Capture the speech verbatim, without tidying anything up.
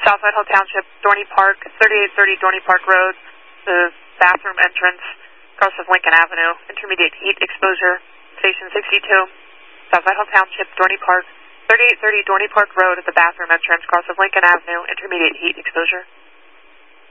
Southside Hill Township, Dorney Park, thirty-eight thirty Dorney Park Road, the bathroom entrance, across of Lincoln Avenue, intermediate heat exposure, station sixty-two. Southside Hill Township, Dorney Park, thirty-eight thirty Dorney Park Road at the bathroom entrance, across of Lincoln Avenue, intermediate heat exposure.